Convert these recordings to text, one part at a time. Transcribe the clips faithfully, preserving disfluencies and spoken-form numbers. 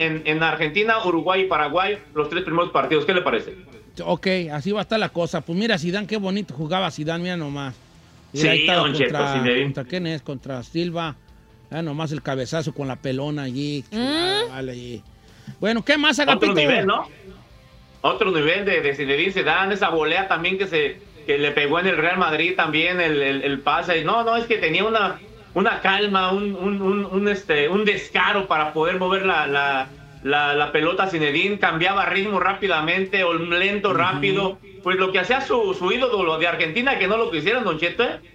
en, en Argentina, Uruguay y Paraguay los tres primeros partidos. ¿Qué le parece? Ok, así va a estar la cosa. Pues mira, Zidane, qué bonito jugaba Zidane, mira nomás. Sí, don contra, Cheto, ¿Contra quién es? Contra Silva. Ah, nomás el cabezazo con la pelona allí. ¿Mm? Vale, allí. Bueno, ¿qué más, Agapito? Otro nivel, ¿no? Otro nivel de, de Zinedine Zidane, esa volea también que se que le pegó en el Real Madrid también, el, el, el pase. No, no, es que tenía una, una calma, un, un, un, un, este, un descaro para poder mover la, la, la, la pelota. Zinedine cambiaba ritmo rápidamente, o lento, uh-huh. rápido. Pues lo que hacía su, su ídolo de Argentina, que no lo quisieron, don Cheto, ¿eh?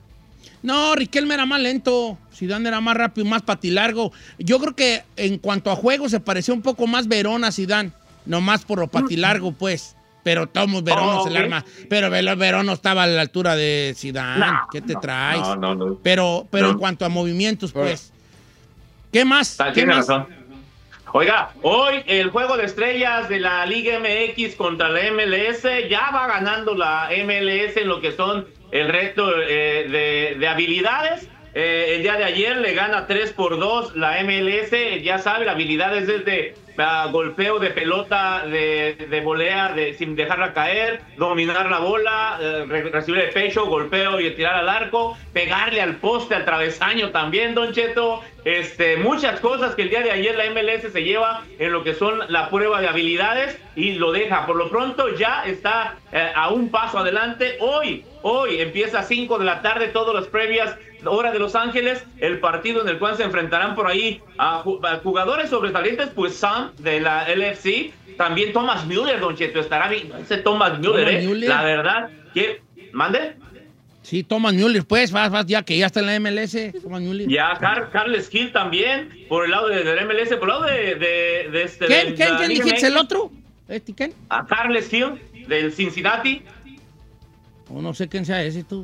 No, Riquelme era más lento, Zidane era más rápido, más patilargo. Yo creo que en cuanto a juego se parecía un poco más Verón a Zidane, nomás por lo patilargo, pues. Pero Tomás Verón oh, no okay. se le arma. Pero Verón no estaba a la altura de Zidane. No, ¿Qué te no, traes? No, no, no. Pero, pero no. en cuanto a movimientos, pues. ¿Qué más? ¿Qué Tiene más? razón. Oiga, hoy el juego de estrellas de la Liga M X contra la M L S, ya va ganando la M L S en lo que son el reto eh, de, de habilidades. Eh, el día de ayer le gana tres por dos la M L S, ya sabe, la habilidad es desde uh, golpeo de pelota, de, de volea, de, sin dejarla caer, dominar la bola, uh, re recibir el pecho, golpeo y tirar al arco, pegarle al poste, al travesaño también, don Cheto. Este, muchas cosas que el día de ayer la M L S se lleva en lo que son la prueba de habilidades y lo deja. Por lo pronto ya está eh, a un paso adelante. Hoy, hoy empieza a cinco de la tarde, todas las previas, hora de Los Ángeles, el partido en el cual se enfrentarán por ahí a, a jugadores sobresalientes, pues Sam de la L F C, también Thomas Müller, don Cheto, estará bien, ese Thomas Müller, Thomas eh, Müller. la verdad, que, ¿mande? Sí, Thomas Müller, pues, vas, vas, ya que ya está en la M L S, Thomas Müller. Ya, Car Carles Hill también, por el lado de, de la M L S, por el lado de, de, de este... ¿Quién, de, quién, de quién dijiste el otro? ¿Este quién? A Carles Hill, del Cincinnati. O no sé quién sea ese, tú.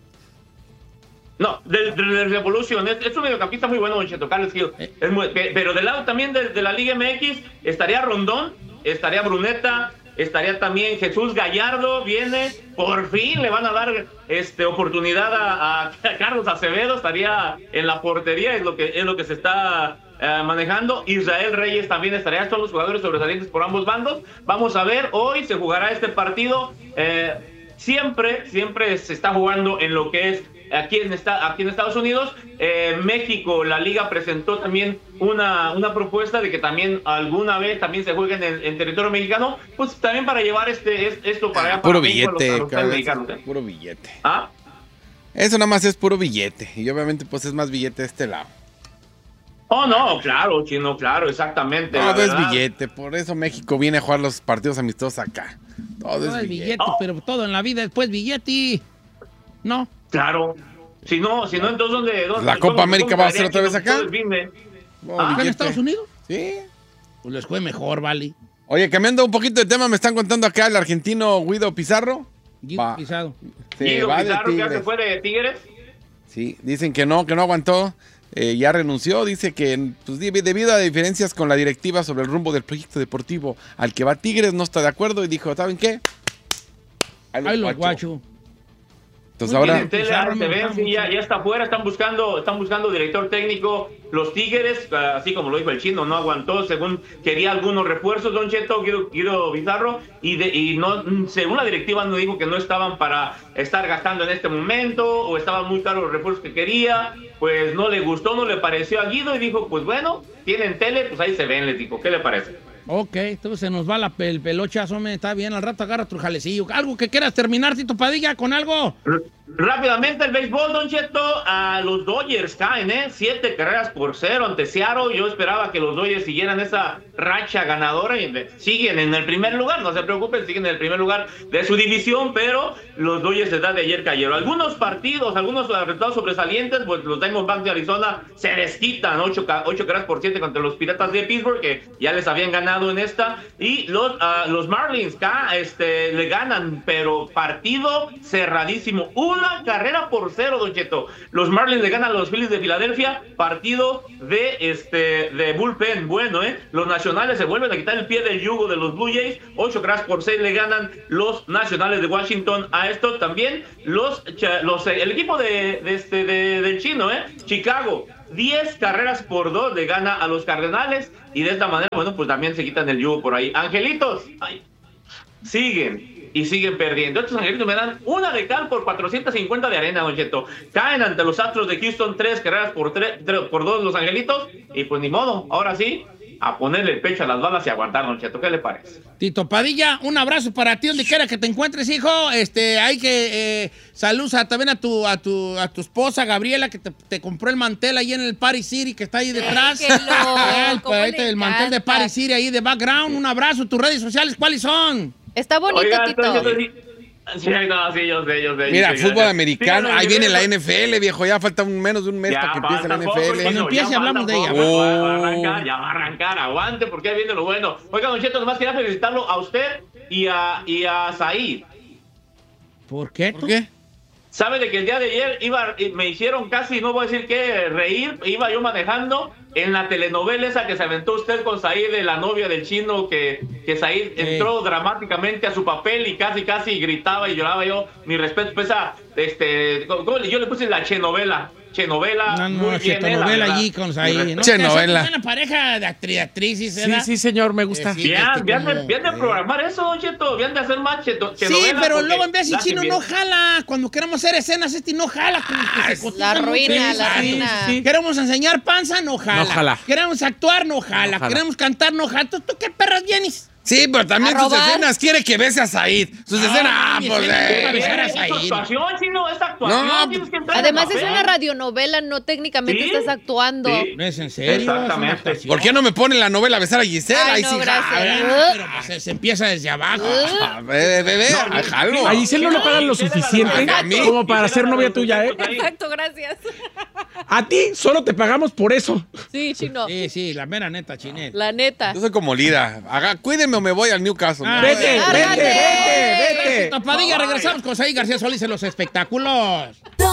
No, del de, de Revolution, es, es un mediocampista muy bueno, don Cheto, Carles Hill. Eh. Es muy, pero del lado también de, de la Liga M X estaría Rondón, estaría Bruneta, estaría también Jesús Gallardo, viene, por fin le van a dar este, oportunidad a, a Carlos Acevedo, estaría en la portería, es lo que, es lo que se está uh, manejando. Israel Reyes también estaría, estos los jugadores sobresalientes por ambos bandos. Vamos a ver, hoy se jugará este partido, eh, siempre, siempre se está jugando en lo que es Aquí en, esta, aquí en Estados Unidos. eh, México, la liga presentó también una, una propuesta de que también alguna vez también se juegue en, el, en territorio mexicano, pues también para llevar este es, esto para allá. Puro para billete, México, a los, a los mexicanos, ¿eh? Puro billete. ¿Ah? Eso nada más es puro billete. Y obviamente pues es más billete de este lado. Oh, no, claro, chino, claro, exactamente. Todo es billete, por eso México viene a jugar los partidos amistosos acá. Todo, Todo es es billete. billete, Oh. pero todo en la vida después billete. ¿No? Claro. Si no, si no, entonces ¿dónde? dónde ¿La Copa cómo- América cómo va a ser otra vez estaría, acá? chino? Todo el fin de- Oh, Ah, ¿Acá en billete. Estados Unidos? Sí. Pues les fue mejor, vale. Oye, cambiando un poquito de tema, me están contando acá el argentino Guido Pizarro. Guido Va. Pizarro. Se Guido va de Pizarro, que ya se Tigres. fue de Tigres. Sí, dicen que no, que no aguantó, eh, ya renunció. Dice que pues, debido a diferencias con la directiva sobre el rumbo del proyecto deportivo al que va Tigres, no está de acuerdo y dijo, ¿saben qué? Ahí Ay, los guacho. guachos. Entonces ahora... Tienen tele, Pizarro se me ven, gusta sí, ya, mucho. ya está afuera, están buscando, están buscando director técnico. Los Tigres, así como lo dijo el chino, no aguantó, según quería algunos refuerzos, don Cheto, Guido, Guido Pizarro, y, de, y no, según la directiva no dijo que no estaban para estar gastando en este momento, o estaban muy caros los refuerzos que quería, pues no le gustó, no le pareció a Guido, y dijo, pues bueno, tienen tele, pues ahí se ven, les digo, ¿qué le parece? Ok, entonces se nos va la, el pelochazo, me está bien, al rato agarra tu jalecillo. ¿Algo que quieras terminar, Tito Padilla, con algo? R rápidamente el béisbol, don Cheto, a los Dodgers caen, ¿eh? Siete carreras por cero ante Seattle. Yo esperaba que los Dodgers siguieran esa racha ganadora y siguen en el primer lugar, no se preocupen, siguen en el primer lugar de su división, pero los Dodgers de ayer cayeron. Algunos partidos, algunos resultados sobresalientes, pues los Diamondbacks de Arizona se desquitan, ocho, ocho carreras por siete contra los Piratas de Pittsburgh, que ya les habían ganado en esta, y los, uh, los Marlins acá, este, le ganan, pero partido cerradísimo, un una carrera por cero, Don Cheto. Los Marlins le ganan a los Phillies de Filadelfia, partido de este de bullpen, bueno, ¿eh? Los Nacionales se vuelven a quitar el pie del yugo de los Blue Jays, ocho carreras por seis le ganan los Nacionales de Washington a esto. También los, los el equipo de, de este de, del chino, ¿eh? Chicago, diez carreras por dos le gana a los Cardenales, y de esta manera, bueno, pues también se quitan el yugo por ahí. Angelitos, ay, siguen y siguen perdiendo. Estos Angelitos me dan una de cal por cuatrocientos cincuenta de arena, Don Cheto. Caen ante los Astros de Houston, tres carreras por, tres, tres, por dos los Angelitos, y pues ni modo, ahora sí, a ponerle el pecho a las balas y aguantar, Don Cheto. ¿Qué le parece? Tito Padilla, un abrazo para ti donde quiera que te encuentres, hijo. Este, hay que eh, saludos a, también a tu, a tu a tu esposa Gabriela, que te, te compró el mantel ahí en el Party City que está ahí detrás. Déjelo, el, ¿cómo el, le el mantel de Party City ahí de background. Un abrazo. Tus redes sociales, ¿cuáles son? Está bonito, Oiga, Tito. entonces, sí, sí, no, sí, yo sé, yo sé. Mira, yo sé, fútbol yo sé. americano. Síganlo, Ahí viene la síganlo. N F L, viejo. Ya falta un, menos de un mes Ya para que empiece la falta N poco, F L. Cuando chino, empiece ya hablamos falta de ella. poco, Oh. Va a arrancar, ya va a arrancar, aguante, porque ahí viene lo bueno. Oiga, Don Cheto, nomás quería felicitarlo a usted y a, y a Said. ¿Por qué? ¿Por qué? ¿Sabe de que el día de ayer iba, me hicieron casi, no voy a decir qué, reír? Iba yo manejando en la telenovela esa que se aventó usted con Said, de la novia del chino, que, que Said entró dramáticamente a su papel y casi, casi gritaba y lloraba. Yo, mi respeto, pues a, este, ¿cómo le- yo le puse la chenovela. Chenovela, No, muy no, bien, se eh, la novela verdad. allí con Mi Said, respeto. ¿no? Che, Ustedes son novela. una pareja de actriz, actrices, Sí, ¿verdad? sí, señor, me gusta. Eh, sí. Bien, este, bien, de, como- bien de programar eso, Don Cheto, bien de hacer más cheto, Sí, chenovela, pero porque luego en vez de la hacen chino bien. no jala. Cuando queremos hacer escenas, este no jala. Como que se cotiza La mucho. ruina, Sí, la sí, ruina. sí. Queremos enseñar panza, no jala. No jala. Queremos actuar, no jala. No jala. Queremos cantar, no jala. ¿Tú, tú qué perras vienes? Sí, pero también A sus robar. escenas quiere que bese a Said. Sus escenas, ah, mi pues, escena eh. para besar a Es Said. actuación, chino, es actuación, No, tienes que entrar en Además, es papel. una radionovela, no técnicamente Sí, estás actuando. sí. No es en serio. Exactamente. es una actuación. ¿Por qué no me pone la novela a besar a Giselle? Ay, Ahí no, sí, gracias. jala. Ah, pero pues, se, se empieza desde abajo. Ah, Bebé, bebé, No, jalo. A Giselle no le pagan lo Giselle, suficiente a mí. como para ser novia tuya, ¿eh? Exacto, gracias. A ti solo te pagamos por eso. Sí, chino. Sí, sí, la mera neta, Chinet. La neta. Yo soy como Lida. Haga, cuídeme o me voy al Newcastle. Ah, Vete, bueno. vete, Lárgate. vete, vete. Tapadilla, regresamos con Said García Solís en los espectáculos.